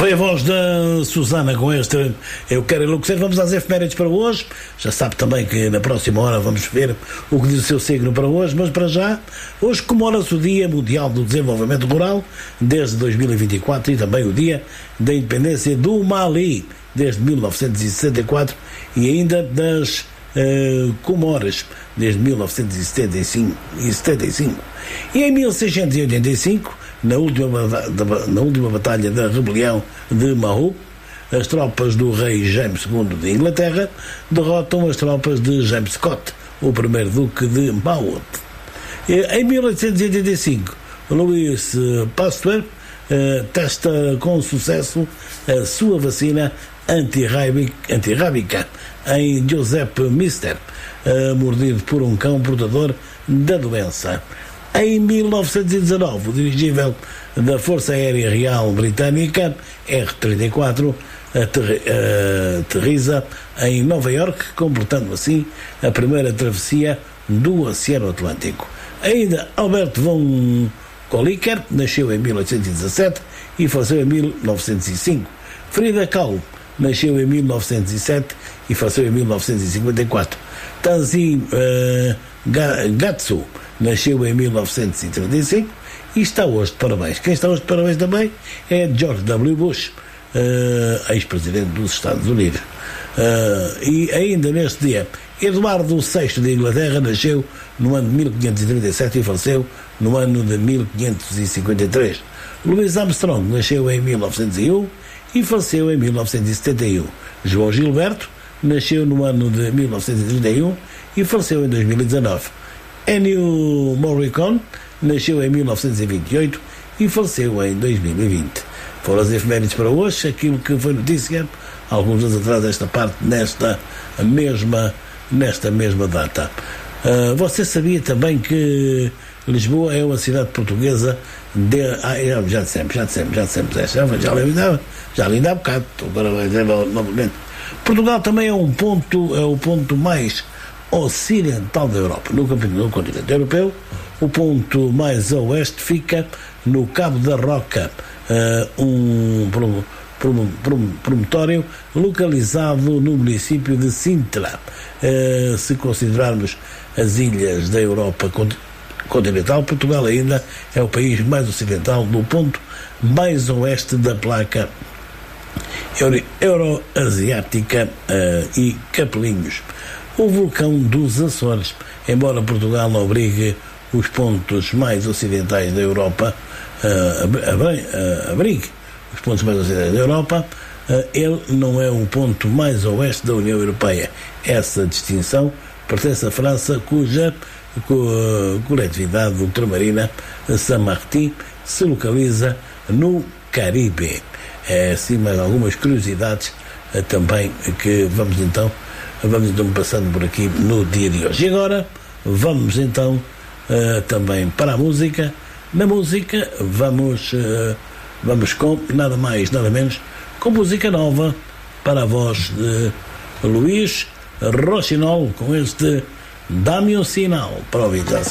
Foi a voz da Susana com este Eu Quero Enlouquecer. Vamos às efemérides para hoje. Já sabe também que na próxima hora vamos ver o que diz o seu signo para hoje, mas para já, hoje comemora-se o Dia Mundial do Desenvolvimento Rural desde 2024 e também o Dia da Independência do Mali desde 1964 e ainda das Comores desde 1975 e em 1685 na última batalha da rebelião de Mahou, as tropas do rei James II de Inglaterra derrotam as tropas de James Scott, o primeiro duque de Maud. Em 1885 Louis Pasteur testa com sucesso a sua vacina antirrábica em Joseph Mister, mordido por um cão portador da doença. Em 1919, o dirigível da Força Aérea Real Britânica, R-34, aterriza em Nova Iorque, completando assim a primeira travessia do Oceano Atlântico. Ainda Albert von Kolliker nasceu em 1817 e faleceu em 1905. Frida Kahlo nasceu em 1907 e faleceu em 1954. Tanzi Gatsu nasceu em 1935 e está hoje de parabéns. Quem está hoje de parabéns também é George W. Bush, ex-presidente dos Estados Unidos. E ainda neste dia, Eduardo VI de Inglaterra nasceu no ano de 1537 e faleceu no ano de 1553. Louis Armstrong nasceu em 1901 e faleceu em 1971. João Gilberto nasceu no ano de 1931 e faleceu em 2019. Ennio Morricone nasceu em 1928 e faleceu em 2020. Foram as efemérides para hoje, aquilo que foi notícia alguns anos atrás desta parte, nesta mesma data. Você sabia também que Lisboa é uma cidade portuguesa já dissemos já li há bocado, agora vai dizer novamente. Portugal também é o ponto mais ocidental da Europa. No continente europeu, o ponto mais a oeste fica no Cabo da Roca, um promontório localizado no município de Sintra. Se considerarmos as ilhas da Europa continental, Portugal ainda é o país mais ocidental do ponto mais oeste da placa euroasiática e Capelinhos. O vulcão dos Açores, embora Portugal não abrigue os pontos mais ocidentais da Europa, abrigue os pontos mais ocidentais da Europa, ele não é o ponto mais oeste da União Europeia. Essa distinção pertence à França, cuja coletividade ultramarina Saint-Martin se localiza no Caribe. Assim, mais algumas curiosidades também que vamos então passando por aqui no dia de hoje. E agora vamos então também para a música. Na música vamos com nada mais, nada menos, com música nova para a voz de Luís Rochinol, com este Dá-me um Sinal, para ouvir já.